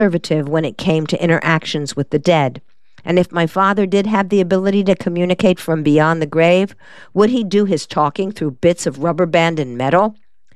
conservative when it came to interactions with the dead. And if my father did have the ability to communicate from beyond the grave, would he do his talking through bits of rubber band and metal?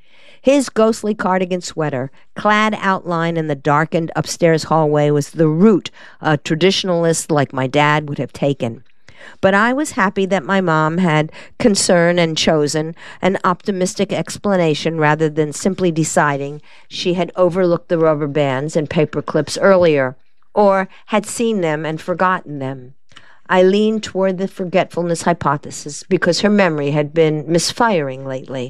His ghostly cardigan sweater, clad outline in the darkened upstairs hallway, was the route a traditionalist like my dad would have taken. But I was happy that my mom had concern and chosen an optimistic explanation rather than simply deciding she had overlooked the rubber bands and paper clips earlier, or had seen them and forgotten them. I leaned toward the forgetfulness hypothesis because her memory had been misfiring lately.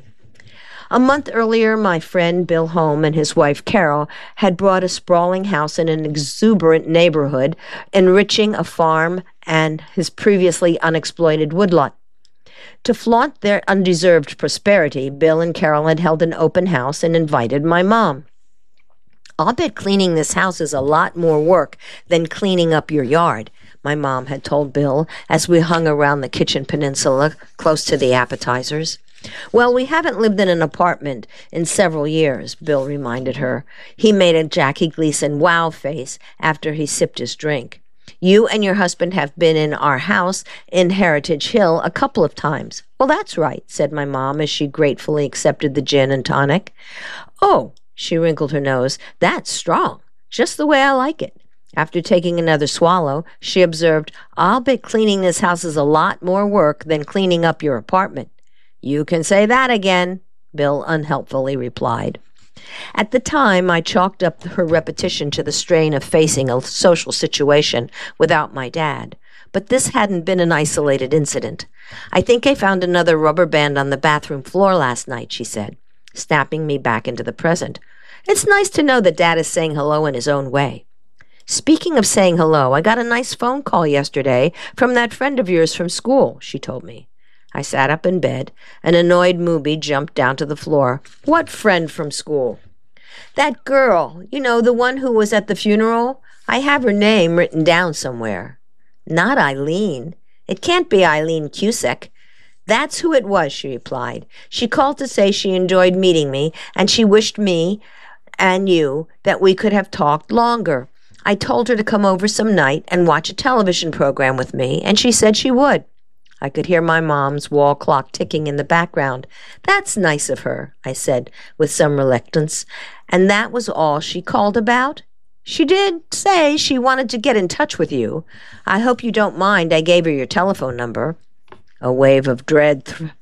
A month earlier, my friend Bill Holm and his wife Carol had bought a sprawling house in an exuberant neighborhood, enriching a farm and his previously unexploited woodlot. To flaunt their undeserved prosperity, Bill and Carol had held an open house and invited my mom. "I'll bet cleaning this house is a lot more work than cleaning up your yard," my mom had told Bill as we hung around the kitchen peninsula close to the appetizers. "Well, we haven't lived in an apartment in several years," Bill reminded her. He made a Jackie Gleason wow face after he sipped his drink. "You and your husband have been in our house in Heritage Hill a couple of times." "Well, that's right," said my mom as she gratefully accepted the gin and tonic. "Oh," she wrinkled her nose, "that's strong. Just the way I like it." After taking another swallow, she observed, "I'll bet cleaning this house is a lot more work than cleaning up your apartment." "You can say that again," Bill unhelpfully replied. At the time, I chalked up her repetition to the strain of facing a social situation without my dad. But this hadn't been an isolated incident. "I think I found another rubber band on the bathroom floor last night," she said, snapping me back into the present. "It's nice to know that Dad is saying hello in his own way." "Speaking of saying hello, I got a nice phone call yesterday from that friend of yours from school," she told me. I sat up in bed. An annoyed Mooby jumped down to the floor. "What friend from school?" "That girl, the one who was at the funeral. I have her name written down somewhere." "Not Eileen. It can't be Eileen Cusick." "That's who it was," she replied. "She called to say she enjoyed meeting me, and she wished me and you that we could have talked longer. I told her to come over some night and watch a television program with me, and she said she would." I could hear my mom's wall clock ticking in the background. "That's nice of her," I said with some reluctance. "And that was all she called about?" "She did say she wanted to get in touch with you. I hope you don't mind I gave her your telephone number." A wave of dread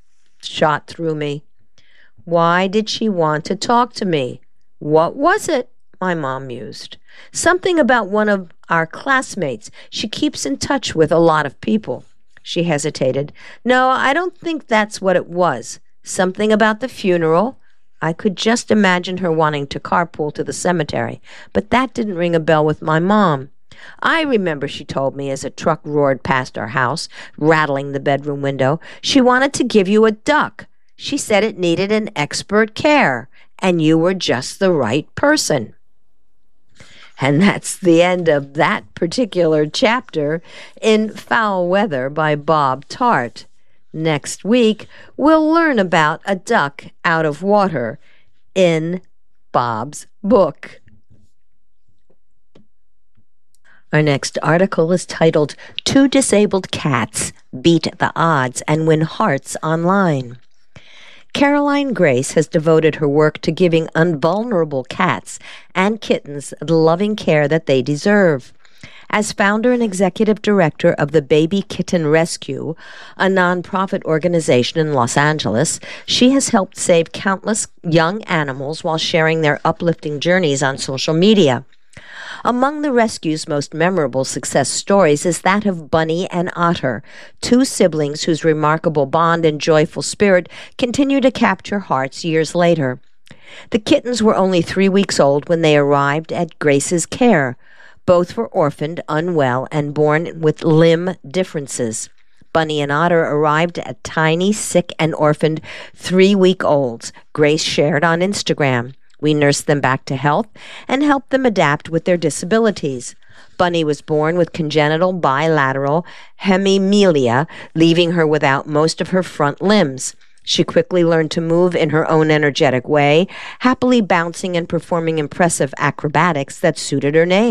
shot through me. Why did she want to talk to me? What was it? My mom mused. "Something about one of our classmates. She keeps in touch with a lot of people." She hesitated. "No, I don't think that's what it was. Something about the funeral?" I could just imagine her wanting to carpool to the cemetery, but that didn't ring a bell with my mom. "I remember," she told me as a truck roared past our house, rattling the bedroom window. "She wanted to give you a duck. She said it needed an expert care, and you were just the right person." And that's the end of that particular chapter in Foul Weather by Bob Tart. Next week, we'll learn about a duck out of water in Bob's book. Our next article is titled, "Two Disabled Cats Beat the Odds and Win Hearts Online." Caroline Grace has devoted her work to giving invulnerable cats and kittens the loving care that they deserve. As founder and executive director of the Baby Kitten Rescue, a nonprofit organization in Los Angeles, she has helped save countless young animals while sharing their uplifting journeys on social media. Among the rescue's most memorable success stories is that of Bunny and Otter, two siblings whose remarkable bond and joyful spirit continue to capture hearts years later. The kittens were only 3 weeks old when they arrived at Grace's care. Both were orphaned, unwell, and born with limb differences. Bunny and Otter arrived at tiny, sick, and orphaned 3-week-olds, Grace shared on Instagram. We nursed them back to health and helped them adapt with their disabilities. Bunny was born with congenital bilateral hemimelia, leaving her without most of her front limbs. She quickly learned to move in her own energetic way, happily bouncing and performing impressive acrobatics that suited her name.